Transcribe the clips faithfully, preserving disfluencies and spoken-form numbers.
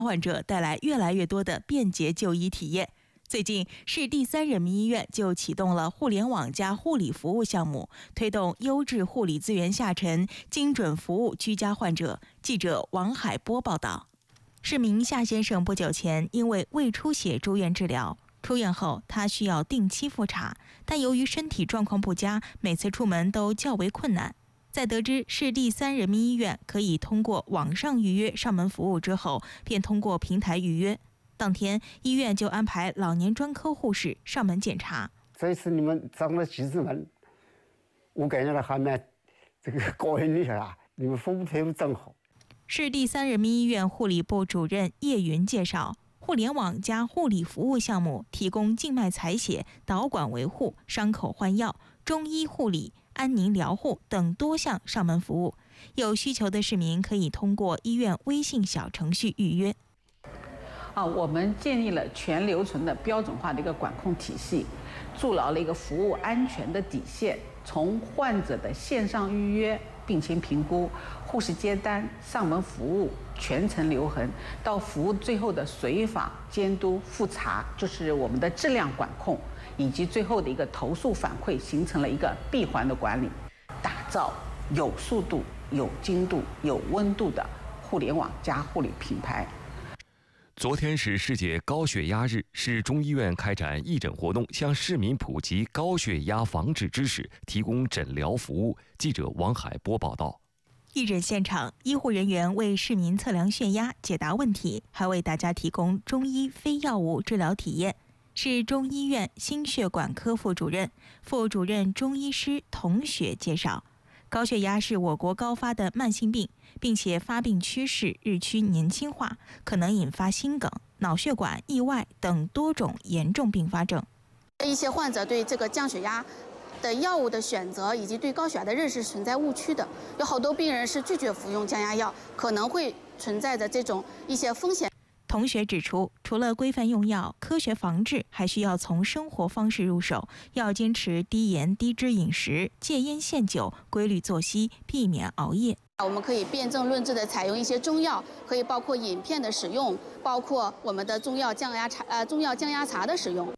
患者带来越来越多的便捷就医体验。最近，市第三人民医院就启动了互联网加护理服务项目，推动优质护理资源下沉，精准服务居家患者。记者王海波报道。市民夏先生不久前因为胃出血住院治疗，出院后他需要定期复查，但由于身体状况不佳，每次出门都较为困难。在得知市第三人民医院可以通过网上预约上门服务之后，便通过平台预约。当天，医院就安排老年专科护士上门检查。 这次你们上了几次门，我感觉到还蛮这个高兴一下，你们服务态度真好。 市第三人民医院护理部主任叶云介绍，互联网加护理服务项目提供静脉采血、导管维护、伤口换药、中医护理、安宁疗护等多项上门服务。有需求的市民可以通过医院微信小程序预约。 啊，我们建立了全流程的标准化的一个管控体系，筑牢了一个服务安全的底线。从患者的线上预约、病情评估、护士接单、上门服务全程留痕，到服务最后的随访、监督、复查，就是我们的质量管控，以及最后的一个投诉反馈，形成了一个闭环的管理，打造有速度、有精度、有温度的互联网加护理品牌。 昨天是世界高血压日，市中医院开展义诊活动，向市民普及高血压防治知识，提供诊疗服务。记者王海波报道。 义诊现场，医护人员为市民测量血压、解答问题，还为大家提供中医非药物治疗体验。市中医院心血管科副主任、副主任中医师童雪介绍，高血压是我国高发的慢性病，并且发病趋势日趋年轻化，可能引发心梗、脑血管意外等多种严重并发症。 一些患者对这个降血压的药物的选择以及对高血压的认识存在误区的，有好多病人是拒绝服用降压药，可能会存在着这种一些风险。 同学指出，除了规范用药、科学防治，还需要从生活方式入手，要坚持低盐低脂饮食，戒烟限酒，规律作息，避免熬夜。 我们可以辨证论治的采用一些中药，可以包括饮片的使用，包括我们的中药降压茶呃中药降压茶的使用。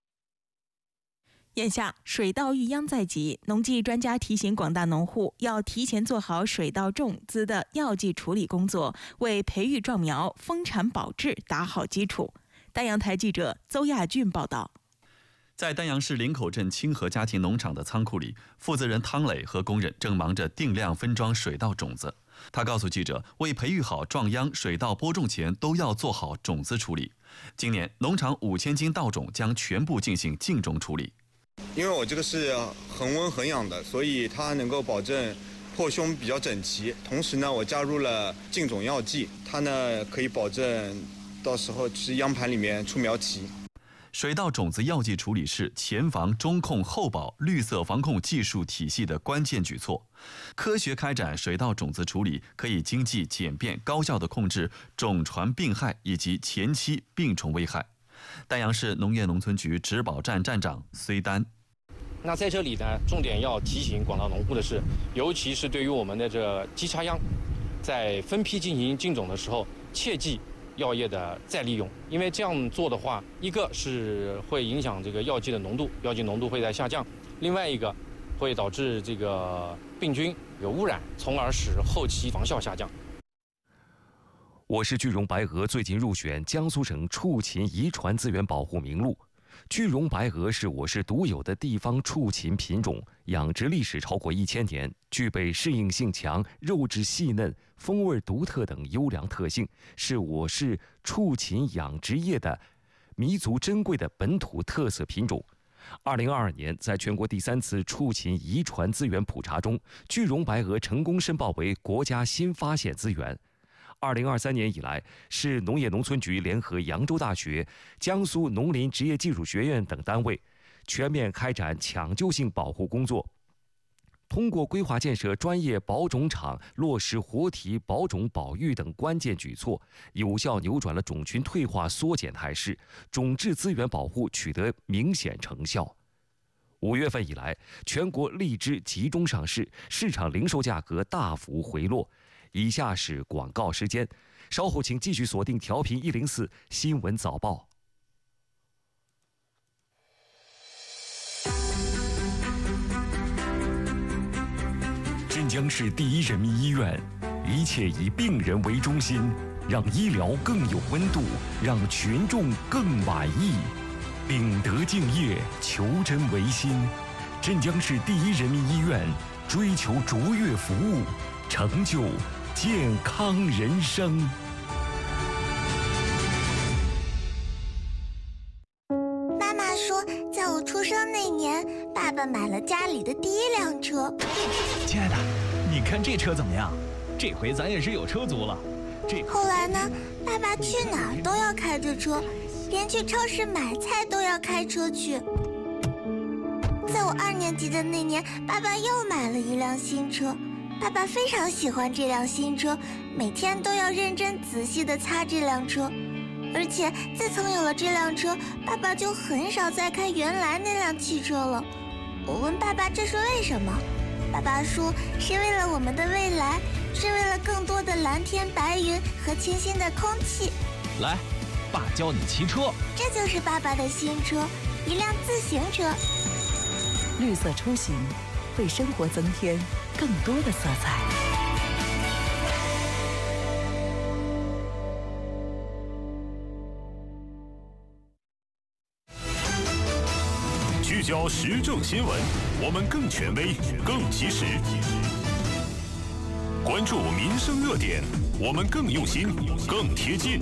眼下水稻遇殃在即，农技专家提醒广大农户要提前做好水稻种资的药剂处理工作，为培育壮苗、丰产保质打好基础。丹阳台记者邹亚俊报道。 在丹阳市林口镇清河家庭农场的仓库里，负责人汤磊和工人正忙着定量分装水稻种子。他告诉记者，为培育好壮秧，水稻播种前都要做好种子处理。今年农场五千斤稻种将全部进行浸种处理。 因为我这个是恒温恒氧的，所以它能够保证破胸比较整齐。同时呢，我加入了浸种药剂，它呢可以保证到时候是秧盘里面出苗齐。 水稻种子药剂处理是前防、中控、后保绿色防控技术体系的关键举措。科学开展水稻种子处理，可以经济、简便、高效地控制种传病害以及前期病虫危害。丹阳市农业农村局植保站站长绥丹。 那在这里呢，重点要提醒广大农户的是，尤其是对于我们的这机插秧，在分批进行浸种的时候，切记药液的再利用，因为这样做的话，一个是会影响这个药剂的浓度，药剂浓度会在下降；另外一个会导致这个病菌有污染，从而使后期防效下降。 我市巨绒白鹅最近入选江苏省畜禽遗传资源保护名录。巨绒白鹅是我市独有的地方畜禽品种，养殖历史超过一千年，具备适应性强、肉质细嫩、风味独特等优良特性，是我市畜禽养殖业的弥足珍贵的本土特色品种。二零二二年，在全国第三次畜禽遗传资源普查中，巨绒白鹅成功申报为国家新发现资源。二零二三年以来，市农业农村局联合扬州大学、江苏农林职业技术学院等单位，全面开展抢救性保护工作。通过规划建设专业保种场，落实活体保种保育等关键举措，有效扭转了种群退化缩减态势，种质资源保护取得明显成效。五月份以来，全国荔枝集中上市，市场零售价格大幅回落。 以下是广告时间，稍后请继续锁定调频一零四新闻早报。镇江市第一人民医院，一切以病人为中心，让医疗更有温度，让群众更满意。秉德敬业，求真为心。镇江市第一人民医院追求卓越服务，成就健康人生。 妈妈说，在我出生那年，爸爸买了家里的第一辆车。 亲爱的，你看这车怎么样？这回咱也是有车族了。这后来呢，爸爸去哪儿都要开着车，连去超市买菜都要开车去。在我二年级的那年，爸爸又买了一辆新车。爸爸非常喜欢这辆新车，每天都要认真仔细地擦这辆车。而且自从有了这辆车，爸爸就很少再开原来那辆汽车了。我问爸爸这是为什么，爸爸说是为了我们的未来，是为了更多的蓝天白云和清新的空气。 来，爸教你骑车。 这就是爸爸的新车，一辆自行车。 绿色出行，为生活增添更多的色彩。 聚焦时政新闻，我们更权威、更及时；关注民生热点，我们更用心、更贴近。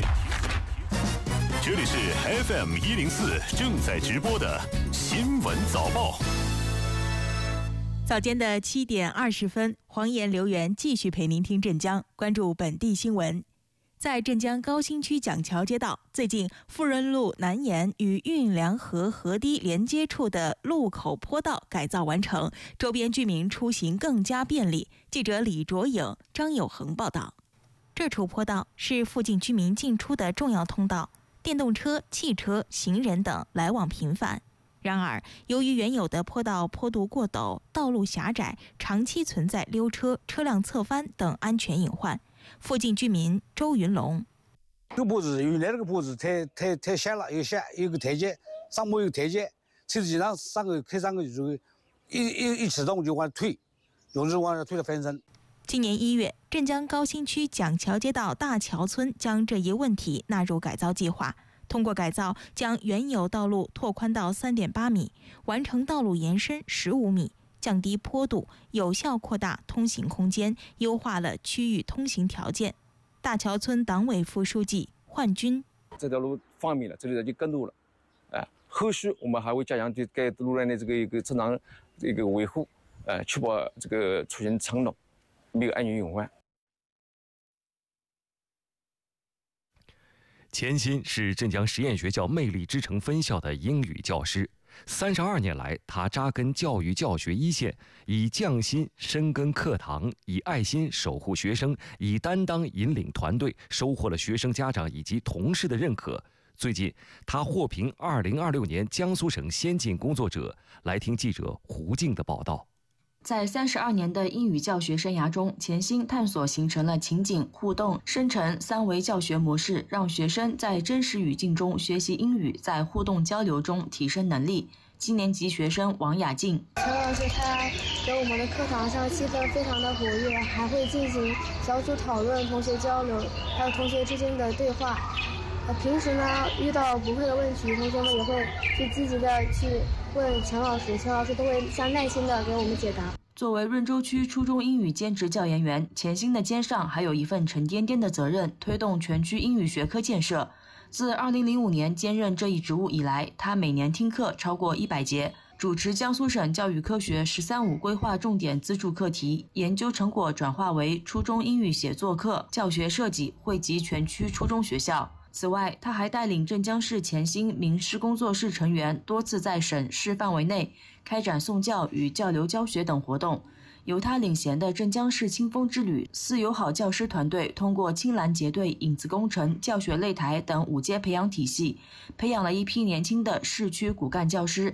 这里是 F M 一零四正在直播的新闻早报。 早间的七点二十分，黄岩、刘源继续陪您听镇江，关注本地新闻。在镇江高新区蒋桥街道，最近富润路南沿与运良河河堤连接处的路口坡道改造完成，周边居民出行更加便利。记者李卓颖、张有恒报道。这处坡道是附近居民进出的重要通道，电动车、汽车、行人等来往频繁。然而，由于原有的坡道坡度过陡、道路狭窄，长期存在溜车、车辆侧翻等安全隐患。附近居民周云龙： 这个坡子原来那个坡子太太太狭了，有狭，有个台阶，上面有个台阶，车子经常上个开上个就会一一一启动就往推，有时往推到翻身。 今年一月，镇江高新区蒋桥街道大桥村将这一问题纳入改造计划。通过改造，将原有道路拓宽到 三点八米，完成道路延伸十五米，降低坡度，有效扩大通行空间，优化了区域通行条件。大桥村党委副书记焕军： 这条路方便了，这里就更多了。哎，后续我们还会加强对该路段的这个一个正常这个维护，呃，确保这个出行畅通，没有安全隐患。 钱鑫是镇江实验学校魅力之城分校的英语教师。三十二年来，他扎根教育教学一线，以匠心深耕课堂，以爱心守护学生，以担当引领团队，收获了学生、家长以及同事的认可。最近，他获评二零二六年江苏省先进工作者。来听记者胡静的报道。 在三十二年的英语教学生涯中，钱鑫探索形成了情景、互动、生成三维教学模式，让学生在真实语境中学习英语，在互动交流中提升能力。七年级学生王雅静： 陈老师他给我们的课堂上气氛非常的活跃，还会进行小组讨论、同学交流，还有同学之间的对话。平时呢，遇到不会的问题，同学们也会去积极的去问陈老师，陈老师都会相耐心的给我们解答。 作为润州区初中英语兼职教研员，钱鑫的肩上还有一份沉甸甸的责任，推动全区英语学科建设。自二零零五年兼任这一职务以来，他每年听课超过一百节，主持江苏省教育科学“十三五”规划重点资助课题，研究成果转化为初中英语写作课教学设计，惠及全区初中学校。此外，他还带领镇江市钱鑫名师工作室成员多次在省市范围内开展送教与教留教学等活动。由他领衔的镇江市清风之旅四友好教师团队，通过青蓝结对、影子工程、教学擂台等五阶培养体系，培养了一批年轻的市区骨干教师。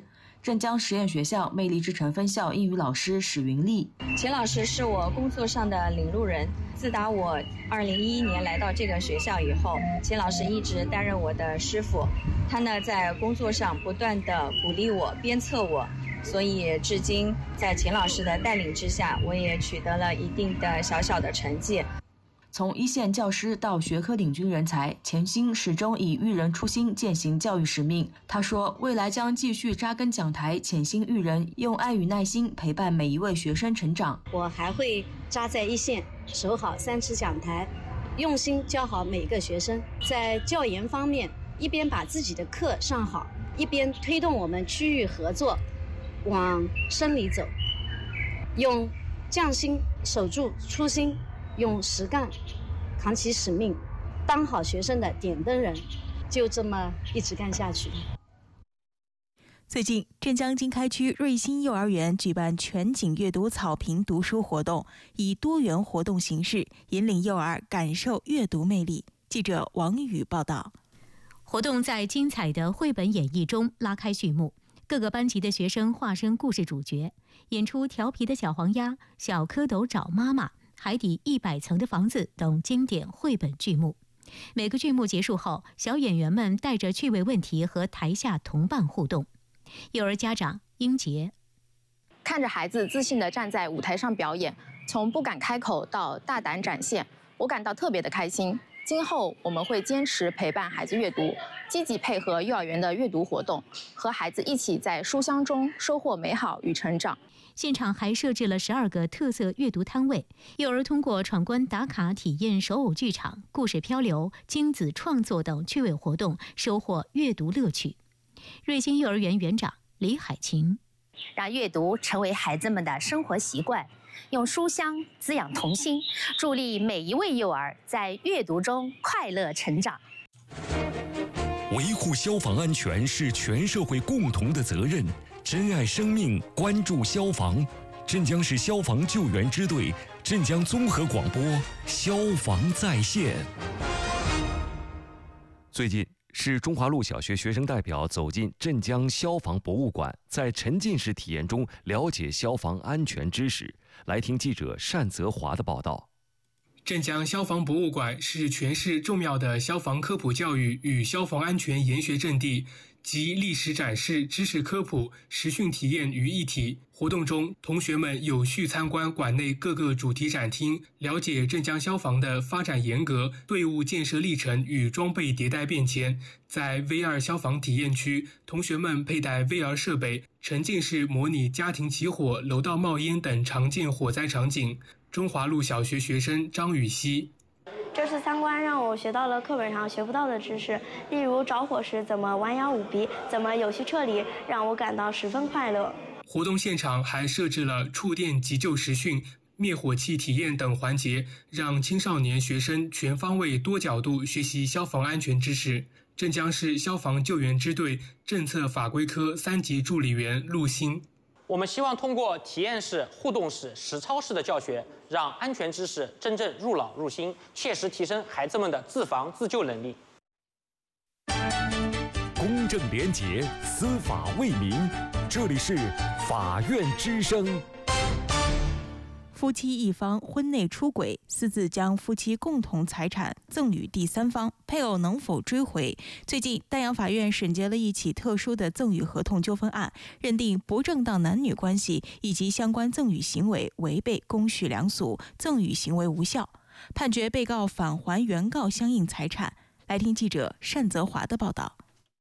镇江实验学校魅力之城分校英语老师史云丽。 钱老师是我工作上的领路人。自打我二零一一年来到这个学校以后，钱老师一直担任我的师傅。他呢在工作上不断的鼓励我、鞭策我，所以至今在钱老师的带领之下，我也取得了一定的小小的成绩。 从一线教师到学科领军人才，钱鑫始终以育人初心践行教育使命。他说，未来将继续扎根讲台，潜心育人，用爱与耐心陪伴每一位学生成长。 我还会扎在一线，守好三尺讲台，用心教好每个学生。在教研方面，一边把自己的课上好，一边推动我们区域合作往深里走，用匠心守住初心，用实干扛起使命，当好学生的点灯人，就这么一直干下去。 最近，镇江经开区瑞新幼儿园举办全景阅读草坪读书活动，以多元活动形式引领幼儿感受阅读魅力。记者王宇报道。 活动在精彩的绘本演绎中拉开序幕，各个班级的学生化身故事主角，演出调皮的小黄鸭、小蝌蚪找妈妈、海底一百层的房子等经典绘本剧目。每个剧目结束后，小演员们带着趣味问题和台下同伴互动。幼儿家长英杰看着孩子自信地站在舞台上表演，从不敢开口到大胆展现，我感到特别的开心。今后我们会坚持陪伴孩子阅读，积极配合幼儿园的阅读活动，和孩子一起在书香中收获美好与成长。 现场还设置了十二个特色阅读摊位，幼儿通过闯关打卡体验手偶剧场、故事漂流、亲子创作等趣味活动，收获阅读乐趣。瑞新幼儿园园长李海琴， 让阅读成为孩子们的生活习惯，用书香滋养童心，助力每一位幼儿在阅读中快乐成长。 维护消防安全是全社会共同的责任，珍爱生命，关注消防。镇江市消防救援支队、镇江综合广播，消防在线。最近，市中华路小学学生代表走进镇江消防博物馆，在沉浸式体验中了解消防安全知识。来听记者单泽华的报道。 镇江消防博物馆是全市重要的消防科普教育与消防安全研学阵地，集历史展示、知识科普、实训体验于一体。活动中，同学们有序参观馆内各个主题展厅，了解镇江消防的发展严格、队伍建设历程与装备迭代变迁。在 V 二 消防体验区，同学们佩戴 V R 设备，沉浸式模拟家庭起火、楼道冒烟等常见火灾场景。中华路小学学生张雨熙， 这次参观让我学到了课本上学不到的知识，例如着火时怎么弯腰捂鼻，怎么有序撤离，让我感到十分快乐。 活动现场还设置了触电急救实训、灭火器体验等环节，让青少年学生全方位、多角度学习消防安全知识。镇江市消防救援支队政策法规科三级助理员陆鑫， 我们希望通过体验式、互动式、实操式的教学，让安全知识真正入脑入心，切实提升孩子们的自防自救能力。 公正廉洁，司法为民，这里是法院之声。 夫妻一方婚内出轨，私自将夫妻共同财产赠与第三方，配偶能否追回？最近，丹阳法院审结了一起特殊的赠与合同纠纷案，认定不正当男女关系以及相关赠与行为违背公序良俗，赠与行为无效，判决被告返还原告相应财产。来听记者单泽华的报道。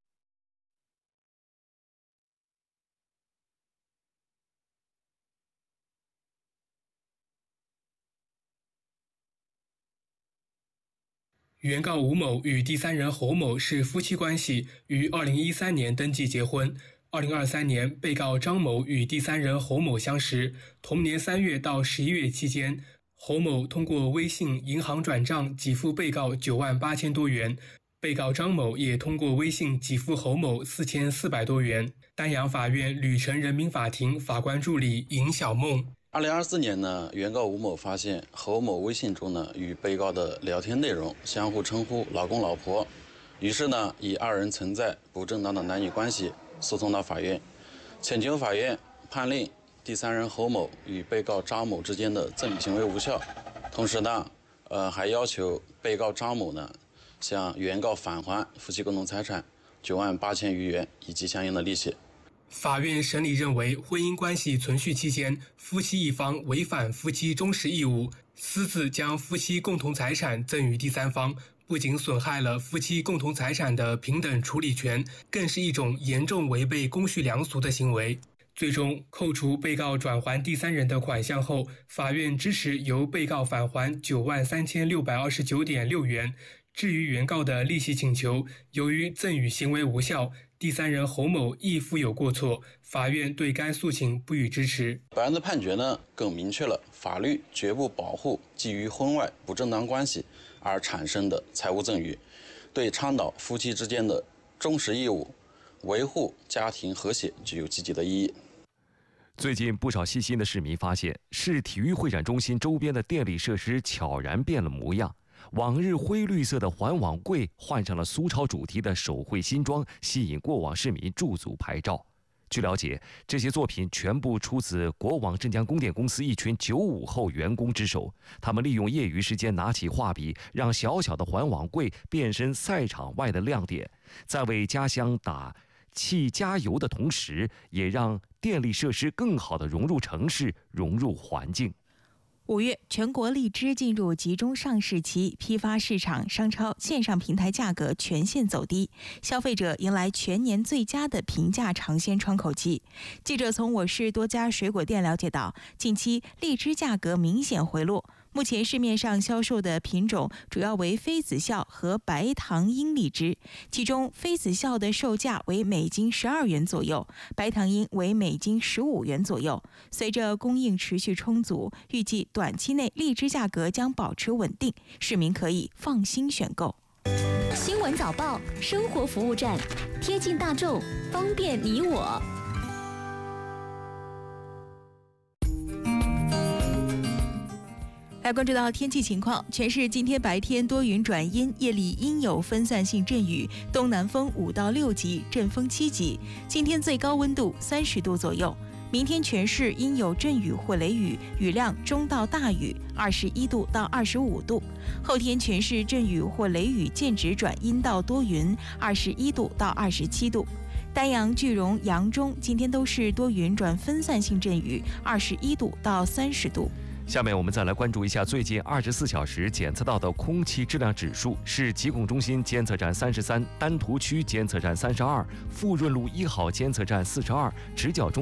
原告吴某与第三人侯某是夫妻关系，于二零一三年登记结婚。二零二三年，被告张某与第三人侯某相识，同年三月到十一月期间，侯某通过微信银行转账给付被告九万八千多元，被告张某也通过微信给付侯某四千四百多元。丹阳法院吕城人民法庭法官助理尹小梦。 二零二四年呢，原告吴某发现侯某微信中呢与被告的聊天内容相互称呼老公老婆，于是呢以二人存在不正当的男女关系诉讼到法院。 请求法院判令第三人侯某与被告张某之间的赠与行为无效，同时呢，呃，还要求被告张某呢向原告返还夫妻共同财产九万八千余元以及相应的利息。 法院审理认为，婚姻关系存续期间，夫妻一方违反夫妻忠实义务，私自将夫妻共同财产赠与第三方，不仅损害了夫妻共同财产的平等处理权，更是一种严重违背公序良俗的行为。最终扣除被告转还第三人的款项后，法院支持由被告返还九万三千六百二十九点六元。至于原告的利息请求，由于赠与行为无效，第三人侯某亦负有过错，法院对该诉请不予支持。 本案的判决呢，更明确了法律绝不保护基于婚外不正当关系而产生的财物赠与，对倡导夫妻之间的忠实义务、维护家庭和谐具有积极的意义。 最近，不少细心的市民发现，市体育会展中心周边的电力设施悄然变了模样。往日灰绿色的环网柜换上了苏超主题的手绘新装，吸引过往市民驻足拍照。据了解，这些作品全部出自国网镇江供电公司一群九五后员工之手。他们利用业余时间拿起画笔，让小小的环网柜变身赛场外的亮点，在为家乡打气加油的同时，也让电力设施更好地融入城市，融入环境。 五月，全国荔枝进入集中上市期，批发市场、商超、线上平台价格全线走低，消费者迎来全年最佳的平价尝鲜窗口期。记者从我市多家水果店了解到，近期荔枝价格明显回落。目前市面上销售的品种主要为妃子笑和白糖樱荔枝，其中妃子笑的售价为每斤十二元左右，白糖樱为每斤十五元左右。随着供应持续充足，预计短期内荔枝价格将保持稳定，市民可以放心选购。 新闻早报，生活服务站，贴近大众，方便你我。来关注到天气情况，全市今天白天多云转阴，夜里阴有分散性阵雨，东南风五到六级，阵风七级。今天最高温度三十度左右。明天全市阴有阵雨或雷雨，雨量中到大雨，二十一度到二十五度。后天全市阵雨或雷雨渐止转阴到多云，二十一度到二十七度。丹阳、句容、扬中今天都是多云转分散性阵雨，二十一度到三十度。 下面我们再来关注一下最近二十四小时检测到的空气质量指数，是疾控中心监测站三十三，丹徒区监测站三十二，富润路一号监测站四十二，直角中